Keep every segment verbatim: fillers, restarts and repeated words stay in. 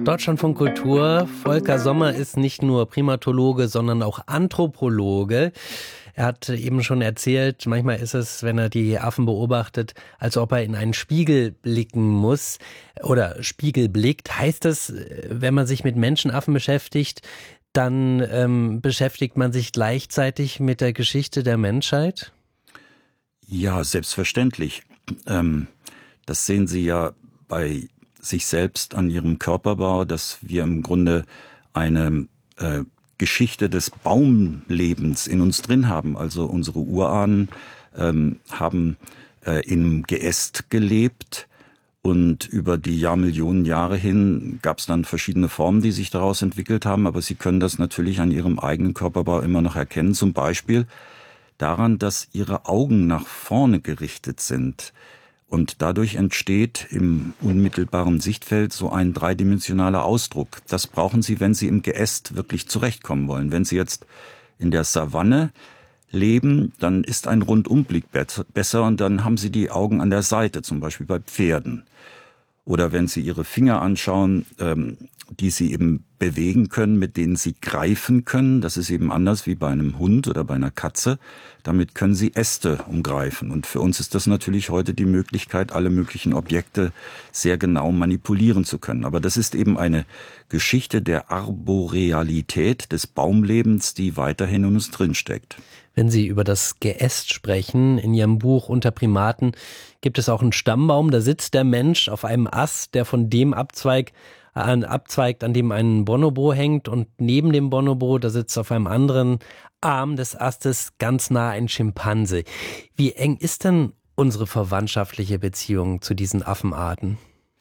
Deutschlandfunk Kultur. Volker Sommer ist nicht nur Primatologe, sondern auch Anthropologe. Er hat eben schon erzählt, manchmal ist es, wenn er die Affen beobachtet, als ob er in einen Spiegel blicken muss oder Spiegel blickt. Heißt das, wenn man sich mit Menschenaffen beschäftigt, dann ähm, beschäftigt man sich gleichzeitig mit der Geschichte der Menschheit? Ja, selbstverständlich. Ähm, das sehen Sie ja bei sich selbst an Ihrem Körperbau, dass wir im Grunde eine äh, Geschichte des Baumlebens in uns drin haben. Also unsere Urahnen ähm, haben äh, im Geäst gelebt und über die Jahrmillionen Jahre hin gab es dann verschiedene Formen, die sich daraus entwickelt haben. Aber Sie können das natürlich an Ihrem eigenen Körperbau immer noch erkennen. Zum Beispiel daran, dass Ihre Augen nach vorne gerichtet sind. Und dadurch entsteht im unmittelbaren Sichtfeld so ein dreidimensionaler Ausdruck. Das brauchen Sie, wenn Sie im Geäst wirklich zurechtkommen wollen. Wenn Sie jetzt in der Savanne leben, dann ist ein Rundumblick besser und dann haben Sie die Augen an der Seite, zum Beispiel bei Pferden. Oder wenn Sie Ihre Finger anschauen, ähm, die Sie eben bewegen können, mit denen Sie greifen können. Das ist eben anders wie bei einem Hund oder bei einer Katze. Damit können Sie Äste umgreifen. Und für uns ist das natürlich heute die Möglichkeit, alle möglichen Objekte sehr genau manipulieren zu können. Aber das ist eben eine Geschichte der Arborealität, des Baumlebens, die weiterhin in uns drinsteckt. Wenn Sie über das Geäst sprechen, in Ihrem Buch Unter Primaten gibt es auch einen Stammbaum, da sitzt der Mensch auf einem Ast, der von dem Abzweig, äh, abzweigt, an dem ein Bonobo hängt, und neben dem Bonobo, da sitzt auf einem anderen Arm des Astes ganz nah ein Schimpanse. Wie eng ist denn unsere verwandtschaftliche Beziehung zu diesen Affenarten?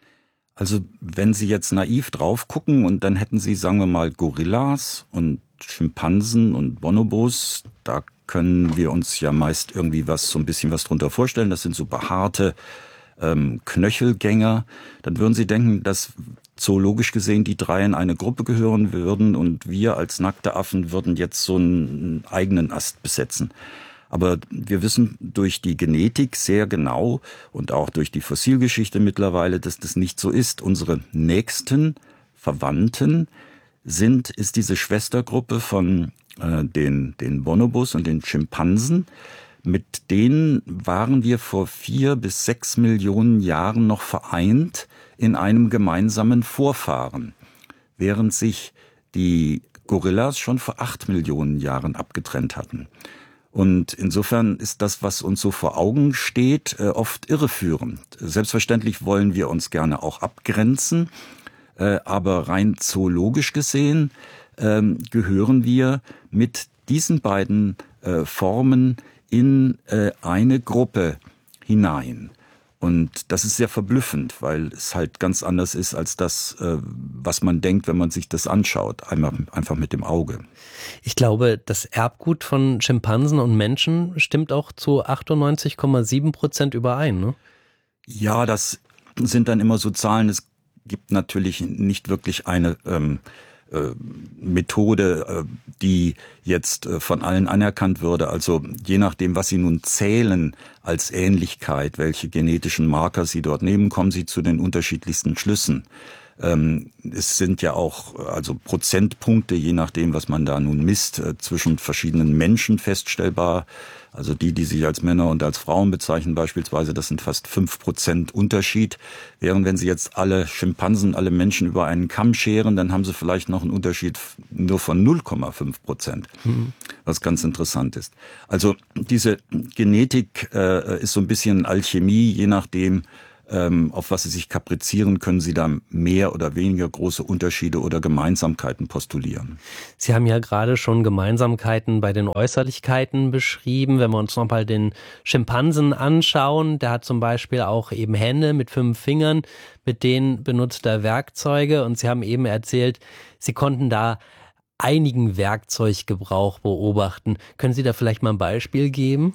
Also wenn Sie jetzt naiv drauf gucken und dann hätten Sie, sagen wir mal, Gorillas und Schimpansen und Bonobos, da können wir uns ja meist irgendwie was, so ein bisschen was drunter vorstellen. Das sind so behaarte ähm, Knöchelgänger. Dann würden Sie denken, dass zoologisch gesehen die drei in eine Gruppe gehören würden und wir als nackte Affen würden jetzt so einen eigenen Ast besetzen. Aber wir wissen durch die Genetik sehr genau und auch durch die Fossilgeschichte mittlerweile, dass das nicht so ist. Unsere nächsten Verwandten sind, ist diese Schwestergruppe von äh, den, den Bonobos und den Schimpansen. Mit denen waren wir vor vier bis sechs Millionen Jahren noch vereint in einem gemeinsamen Vorfahren, während sich die Gorillas schon vor acht Millionen Jahren abgetrennt hatten. Und insofern ist das, was uns so vor Augen steht, oft irreführend. Selbstverständlich wollen wir uns gerne auch abgrenzen, aber rein zoologisch gesehen gehören wir mit diesen beiden Formen in eine Gruppe hinein. Und das ist sehr verblüffend, weil es halt ganz anders ist als das, was man denkt, wenn man sich das anschaut, einmal einfach mit dem Auge. Ich glaube, das Erbgut von Schimpansen und Menschen stimmt auch zu achtundneunzig Komma sieben Prozent überein, ne? Ja, das sind dann immer so Zahlen. Es gibt natürlich nicht wirklich eine ähm, äh, Methode, äh, die jetzt äh, von allen anerkannt würde. Also je nachdem, was Sie nun zählen als Ähnlichkeit, welche genetischen Marker Sie dort nehmen, kommen Sie zu den unterschiedlichsten Schlüssen. Ähm, es sind ja auch also Prozentpunkte, je nachdem, was man da nun misst, äh, zwischen verschiedenen Menschen feststellbar. Also die, die sich als Männer und als Frauen bezeichnen beispielsweise, das sind fast fünf Prozent Unterschied. Während wenn Sie jetzt alle Schimpansen, alle Menschen über einen Kamm scheren, dann haben Sie vielleicht noch einen Unterschied nur von null Komma fünf Prozent, mhm. was ganz interessant ist. Also diese Genetik äh, ist so ein bisschen Alchemie, je nachdem, auf was Sie sich kaprizieren, können Sie da mehr oder weniger große Unterschiede oder Gemeinsamkeiten postulieren. Sie haben ja gerade schon Gemeinsamkeiten bei den Äußerlichkeiten beschrieben. Wenn wir uns nochmal den Schimpansen anschauen, der hat zum Beispiel auch eben Hände mit fünf Fingern, mit denen benutzt er Werkzeuge. Und Sie haben eben erzählt, Sie konnten da einigen Werkzeuggebrauch beobachten. Können Sie da vielleicht mal ein Beispiel geben?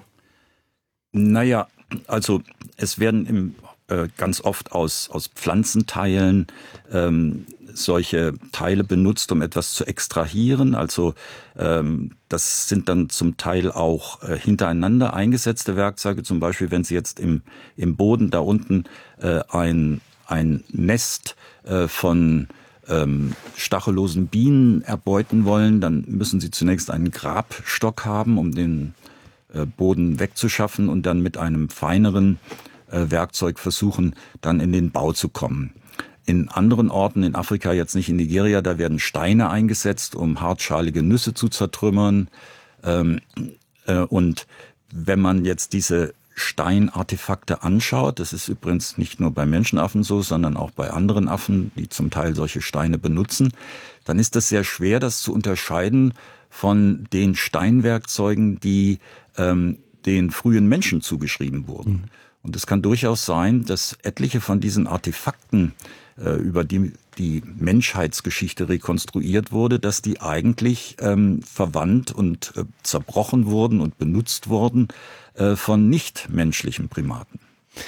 Naja, also es werden im ganz oft aus, aus Pflanzenteilen ähm, solche Teile benutzt, um etwas zu extrahieren. Also ähm, das sind dann zum Teil auch äh, hintereinander eingesetzte Werkzeuge. Zum Beispiel, wenn Sie jetzt im, im Boden da unten äh, ein, ein Nest äh, von ähm, stachellosen Bienen erbeuten wollen, dann müssen sie zunächst einen Grabstock haben, um den äh, Boden wegzuschaffen und dann mit einem feineren äh, Werkzeug versuchen, dann in den Bau zu kommen. In anderen Orten in Afrika, jetzt nicht in Nigeria, da werden Steine eingesetzt, um hartschalige Nüsse zu zertrümmern. Ähm, äh, und wenn man jetzt diese Steinartefakte anschaut, das ist übrigens nicht nur bei Menschenaffen so, sondern auch bei anderen Affen, die zum Teil solche Steine benutzen, dann ist das sehr schwer, das zu unterscheiden von den Steinwerkzeugen, die ähm, den frühen Menschen zugeschrieben wurden. Mhm. Und es kann durchaus sein, dass etliche von diesen Artefakten, äh, über die die Menschheitsgeschichte rekonstruiert wurde, dass die eigentlich ähm, verwandt und äh, zerbrochen wurden und benutzt wurden äh, von nichtmenschlichen Primaten.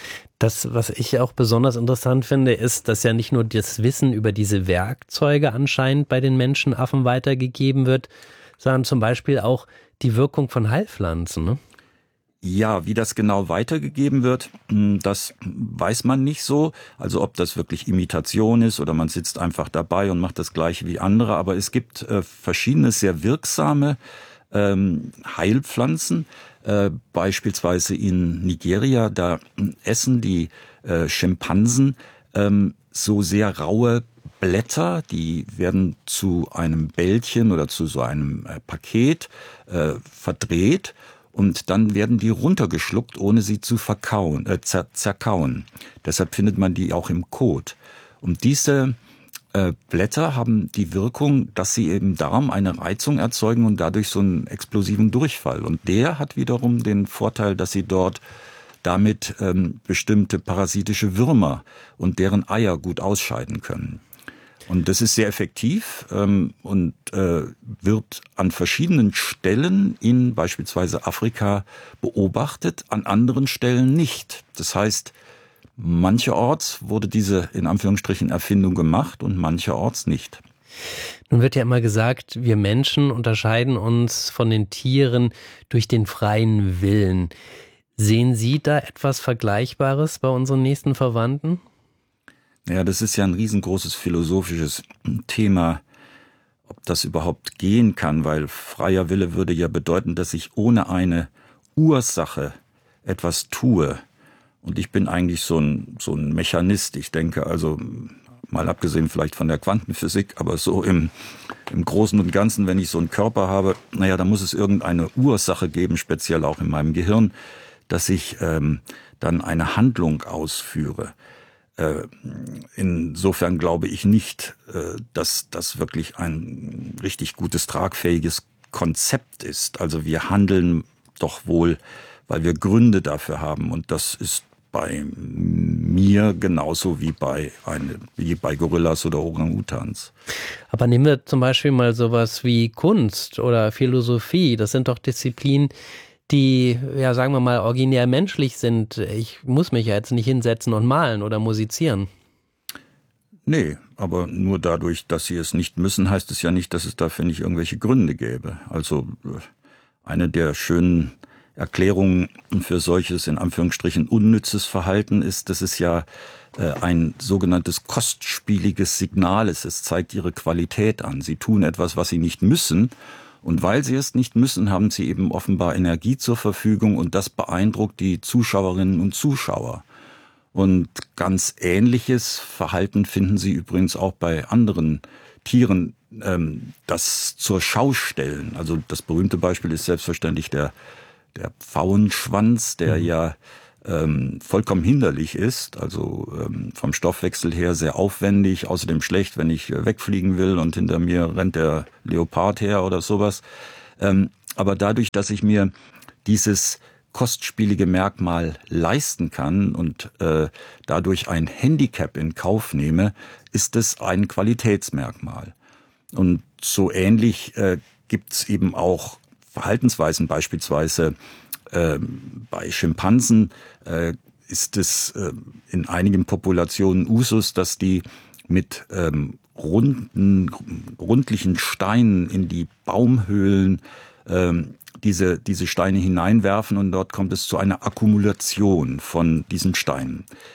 Das, was ich auch besonders interessant finde, ist, dass ja nicht nur das Wissen über diese Werkzeuge anscheinend bei den Menschenaffen weitergegeben wird, sondern zum Beispiel auch die Wirkung von Heilpflanzen, ne? Ja, wie das genau weitergegeben wird, das weiß man nicht so. Also ob das wirklich Imitation ist oder man sitzt einfach dabei und macht das Gleiche wie andere. Aber es gibt äh, verschiedene sehr wirksame ähm, Heilpflanzen. Äh, beispielsweise in Nigeria, da essen die äh, Schimpansen ähm, so sehr raue Blätter, die werden zu einem Bällchen oder zu so einem äh, Paket äh, verdreht. Und dann werden die runtergeschluckt, ohne sie zu verkauen, äh, zer zerkauen. Deshalb findet man die auch im Kot. Und diese äh, Blätter haben die Wirkung, dass sie im Darm eine Reizung erzeugen und dadurch so einen explosiven Durchfall. Und der hat wiederum den Vorteil, dass sie dort damit ähm, bestimmte parasitische Würmer und deren Eier gut ausscheiden können. Und das ist sehr effektiv ähm, und äh, wird an verschiedenen Stellen in beispielsweise Afrika beobachtet, an anderen Stellen nicht. Das heißt, mancherorts wurde diese in Anführungsstrichen Erfindung gemacht und mancherorts nicht. Nun wird ja immer gesagt, wir Menschen unterscheiden uns von den Tieren durch den freien Willen. Sehen Sie da etwas Vergleichbares bei unseren nächsten Verwandten? Ja, das ist ja ein riesengroßes philosophisches Thema, ob das überhaupt gehen kann, weil freier Wille würde ja bedeuten, dass ich ohne eine Ursache etwas tue. Und ich bin eigentlich so ein, so ein Mechanist. Ich denke also, mal abgesehen vielleicht von der Quantenphysik, aber so im, im Großen und Ganzen, wenn ich so einen Körper habe, naja, da muss es irgendeine Ursache geben, speziell auch in meinem Gehirn, dass ich ähm, dann eine Handlung ausführe. Insofern glaube ich nicht, dass das wirklich ein richtig gutes, tragfähiges Konzept ist. Also wir handeln doch wohl, weil wir Gründe dafür haben. Und das ist bei mir genauso wie bei, eine, wie bei Gorillas oder Orang-Utans. Aber nehmen wir zum Beispiel mal sowas wie Kunst oder Philosophie. Das sind doch Disziplinen, die, ja, sagen wir mal, originär menschlich sind. Ich muss mich ja jetzt nicht hinsetzen und malen oder musizieren. Nee, aber nur dadurch, dass sie es nicht müssen, heißt es ja nicht, dass es dafür nicht irgendwelche Gründe gäbe. Also eine der schönen Erklärungen für solches, in Anführungsstrichen, unnützes Verhalten ist, dass es ja äh, ein sogenanntes kostspieliges Signal ist. Es zeigt ihre Qualität an. Sie tun etwas, was sie nicht müssen. Und weil sie es nicht müssen, haben sie eben offenbar Energie zur Verfügung und das beeindruckt die Zuschauerinnen und Zuschauer. Und ganz ähnliches Verhalten finden Sie übrigens auch bei anderen Tieren, ähm, das zur Schau stellen. Also das berühmte Beispiel ist selbstverständlich der, der Pfauenschwanz, der mhm. ja ähm, vollkommen hinderlich ist, also ähm, vom Stoffwechsel her sehr aufwendig, außerdem schlecht, wenn ich äh, wegfliegen will und hinter mir rennt der Leopard her oder sowas. Ähm, aber dadurch, dass ich mir dieses kostspielige Merkmal leisten kann und äh, dadurch ein Handicap in Kauf nehme, ist es ein Qualitätsmerkmal. Und so ähnlich äh, gibt es eben auch Verhaltensweisen, beispielsweise Ähm, bei Schimpansen äh, ist es äh, in einigen Populationen Usus, dass die mit ähm, runden, rundlichen Steinen in die Baumhöhlen ähm, diese, diese Steine hineinwerfen und dort kommt es zu einer Akkumulation von diesen Steinen.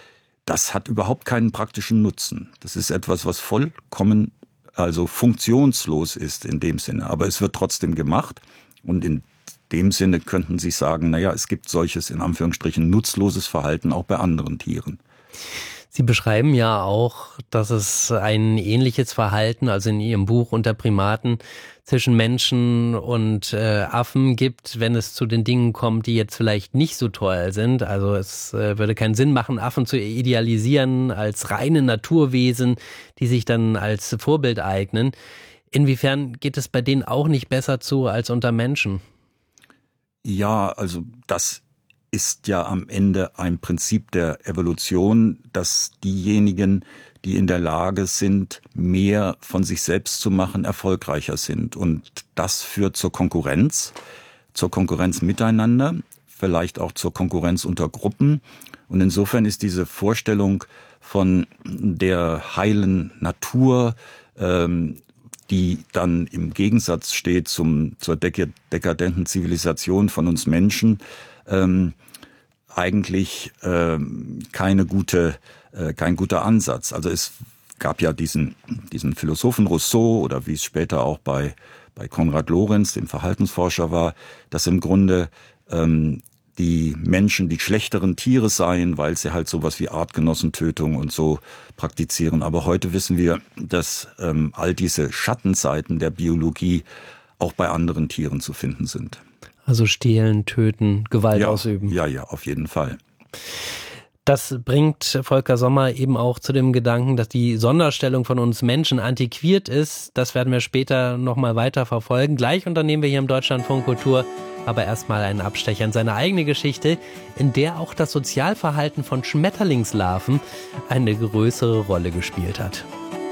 das hat überhaupt keinen praktischen Nutzen. Das ist etwas, was vollkommen, also funktionslos ist in dem Sinne. Aber es wird trotzdem gemacht. Und in dem Sinne könnten Sie sagen, naja, es gibt solches, in Anführungsstrichen, nutzloses Verhalten auch bei anderen Tieren. Sie beschreiben ja auch, dass es ein ähnliches Verhalten, also in Ihrem Buch Unter Primaten, zwischen Menschen und äh, Affen gibt, wenn es zu den Dingen kommt, die jetzt vielleicht nicht so toll sind. Also es äh, würde keinen Sinn machen, Affen zu idealisieren als reine Naturwesen, die sich dann als Vorbild eignen. Inwiefern geht es bei denen auch nicht besser zu als unter Menschen? Ja, also das ist ja am Ende ein Prinzip der Evolution, dass diejenigen, die in der Lage sind, mehr von sich selbst zu machen, erfolgreicher sind. Und das führt zur Konkurrenz, zur Konkurrenz miteinander, vielleicht auch zur Konkurrenz unter Gruppen. Und insofern ist diese Vorstellung von der heilen Natur, ähm, die dann im Gegensatz steht zum, zur dekadenten Zivilisation von uns Menschen, ähm, eigentlich ähm, keine gute, äh, kein guter Ansatz. Also es gab ja diesen, diesen Philosophen Rousseau oder wie es später auch bei, bei Konrad Lorenz, dem Verhaltensforscher, war, dass im Grunde ähm, die Menschen die schlechteren Tiere seien, weil sie halt sowas wie Artgenossentötung und so praktizieren. Aber heute wissen wir, dass ähm, all diese Schattenseiten der Biologie auch bei anderen Tieren zu finden sind. Also stehlen, töten, Gewalt ja, ausüben. Ja, ja, auf jeden Fall. Das bringt Volker Sommer eben auch zu dem Gedanken, dass die Sonderstellung von uns Menschen antiquiert ist. Das werden wir später nochmal weiter verfolgen. Gleich unternehmen wir hier im Deutschlandfunk Kultur aber erstmal einen Abstecher in seine eigene Geschichte, in der auch das Sozialverhalten von Schmetterlingslarven eine größere Rolle gespielt hat.